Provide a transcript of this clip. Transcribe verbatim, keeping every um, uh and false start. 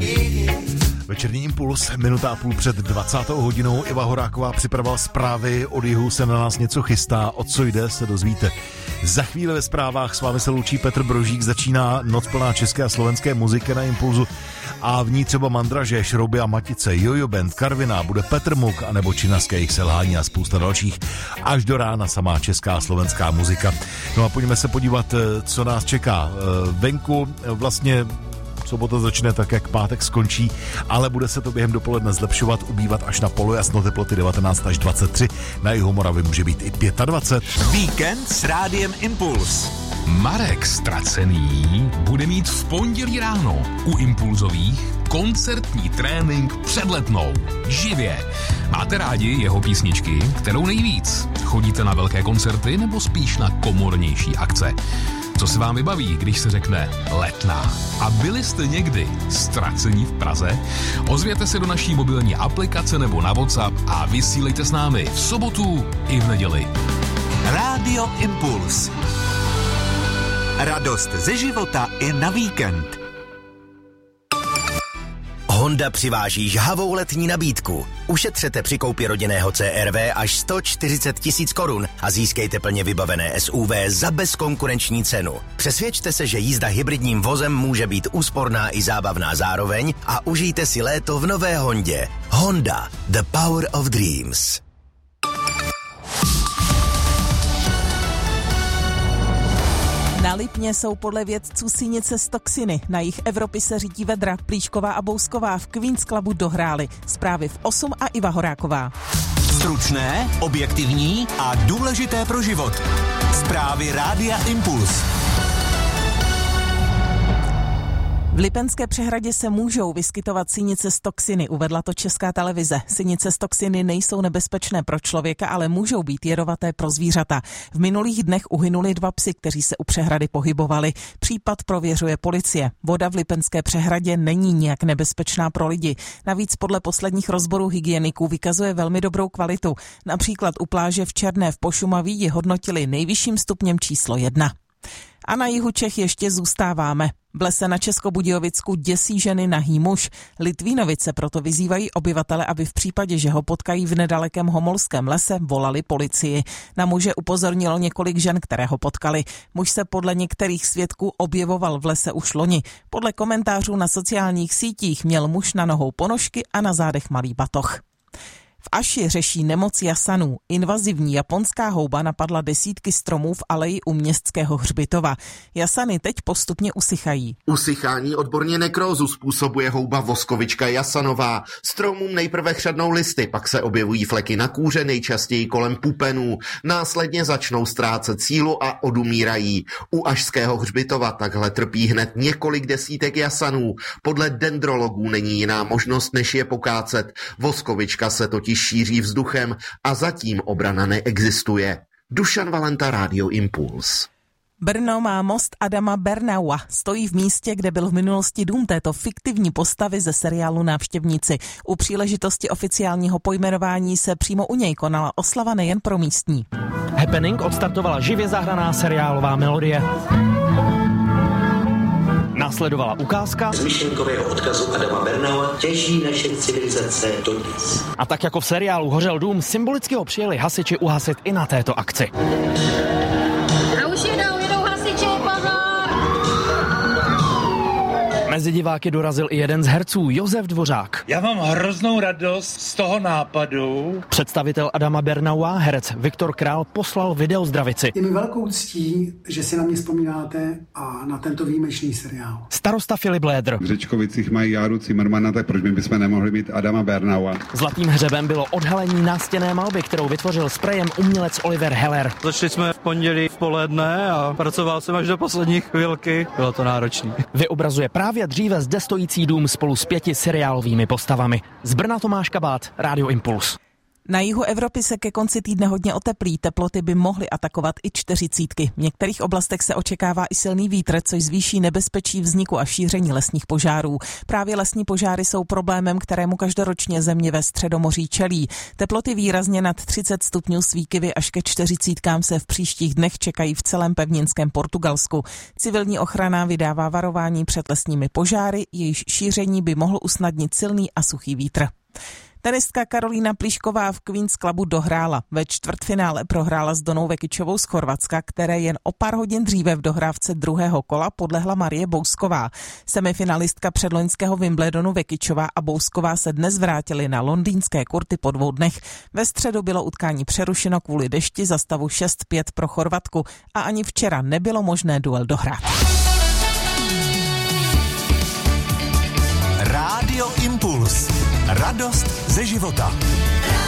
Večerní impuls, minuta a půl před dvacátou hodinou. Iva Horáková připravila zprávy, od jihu se na nás něco chystá, o co jde, se dozvíte. Za chvíli ve zprávách s vámi se loučí Petr Brožík, začíná noc plná české a slovenské muziky na Impulzu a v ní třeba Mandraže, Šrouby a Matice, Jojo Band, Karviná, bude Petr Muk anebo Činaské jejich selhání a spousta dalších. Až do rána samá česká a slovenská muzika. No a pojďme se podívat, co nás čeká venku. Vlastně sobota začne tak, jak pátek skončí, ale bude se to během dopoledne zlepšovat, ubývat až na polojasno, teploty devatenáct až dvacet tři, na jihu Moravy může být i dvacet pět. Víkend s Rádiem Impuls. Marek Stracený bude mít v pondělí ráno u Impulzových koncertní trénink před Letnou. Živě. Máte rádi jeho písničky? Kterou nejvíc? Chodíte na velké koncerty nebo spíš na komornější akce? Co se vám vybaví, když se řekne Letná? A byli jste někdy ztracení v Praze? Ozvěte se do naší mobilní aplikace nebo na WhatsApp a vysílejte s námi v sobotu i v neděli. Rádio Impuls. Radost ze života i na víkend. Honda přiváží žhavou letní nabídku. Ušetřete při koupi rodinného C R V až sto čtyřicet tisíc korun a získejte plně vybavené S U V za bezkonkurenční cenu. Přesvědčte se, že jízda hybridním vozem může být úsporná i zábavná zároveň a užijte si léto v nové Hondě. Honda, the power of dreams. Na Lipně jsou podle vědců sinice z toxiny. Na jih Evropy se řítí vedra. Plíšková a Bousková v Queen's Clubu dohráli. Zprávy v osm a Iva Horáková. Stručné, objektivní a důležité pro život. Zprávy Rádia Impuls. V Lipenské přehradě se můžou vyskytovat sinice z toxiny, uvedla to Česká televize. Sinice z toxiny nejsou nebezpečné pro člověka, ale můžou být jedovaté pro zvířata. V minulých dnech uhynuli dva psi, kteří se u přehrady pohybovali. Případ prověřuje policie. Voda v Lipenské přehradě není nijak nebezpečná pro lidi. Navíc podle posledních rozborů hygieniků vykazuje velmi dobrou kvalitu. Například u pláže v Černé v Pošumaví ji hodnotili nejvyšším stupněm číslo jedna. A na jihu Čech ještě zůstáváme. V lese na Českobudějovicku děsí ženy nahý muž. Litvínovice proto vyzývají obyvatele, aby v případě, že ho potkají v nedalekém Homolském lese, volali policii. Na muže upozornilo několik žen, které ho potkali. Muž se podle některých svědků objevoval v lese už loni. Podle komentářů na sociálních sítích měl muž na nohou ponožky a na zádech malý batoh. V Aši řeší nemoc jasanů. Invazivní japonská houba napadla desítky stromů v aleji u Městského hřbitova. Jasany teď postupně usychají. Usychání odborně nekrózu způsobuje houba voskovička jasanová. Stromům nejprve chřadnou listy, pak se objevují fleky na kůře, nejčastěji kolem pupenů. Následně začnou ztrácet sílu a odumírají. U Ašského hřbitova takhle trpí hned několik desítek jasanů. Podle dendrologů není jiná možnost, než je pokácet. Voskovička se totiž šíří vzduchem a zatím obrana neexistuje. Dušan Valenta, Rádio Impuls. Brno má most Adama Bernaua. Stojí v místě, kde byl v minulosti dům této fiktivní postavy ze seriálu Návštěvníci. U příležitosti oficiálního pojmenování se přímo u něj konala oslava nejen pro místní. Happening odstartovala živě zahraná seriálová melodie. Následovala ukázka z myšlenkového odkazu Adama Bernaua těží naše civilizace dodnes. A tak jako v seriálu Hořel dům, symbolicky ho přijeli hasiči uhasit i na této akci. A už jedou, jedou hasiči, pozor! Mezi diváky dorazil i jeden z herců, Josef Dvořák. Já mám hroznou radost z toho nápadu. Představitel Adama Bernaua, herec Viktor Král, poslal video zdravici. Je mi velkou ctí, že si na mě vzpomínáte a na tento výjimečný seriál. Starosta Filip Lédr. V Řečkovicích mají Járu Cimrmana, tak proč my bychom nemohli mít Adama Bernaua? Zlatým hřebem bylo odhalení nástěnné malby, kterou vytvořil sprejem umělec Oliver Heller. Začali jsme v pondělí v poledne a pracoval jsem až do poslední chvilky. Bylo to náročné. Vyobrazuje právě dříve zde stojící dům spolu s pěti seriálovými postavami. Z Brna Tomáš Kabát, Rádio Impuls. Na jihu Evropy se ke konci týdne hodně oteplí, teploty by mohly atakovat i čtyřicítky. V některých oblastech se očekává i silný vítr, což zvýší nebezpečí vzniku a šíření lesních požárů. Právě lesní požáry jsou problémem, kterému každoročně země ve Středomoří čelí. Teploty výrazně nad třicet stupňů s výkyvy až ke čtyřicítkám se v příštích dnech čekají v celém pevninském Portugalsku. Civilní ochrana vydává varování před lesními požáry, jejichž šíření by mohl usnadnit silný a suchý vítr. Tenistka Karolína Plišková v Queen's Clubu dohrála. Ve čtvrtfinále prohrála s Donou Vekičovou z Chorvatska, které jen o pár hodin dříve v dohrávce druhého kola podlehla Marie Bousková. Semifinalistka předloňského Wimbledonu Vekičová a Bousková se dnes vrátily na londýnské kurty po dvou dnech. Ve středu bylo utkání přerušeno kvůli dešti za stavu šest pět pro Chorvatku a ani včera nebylo možné duel dohrát. Rádio Impuls. Radost ze života.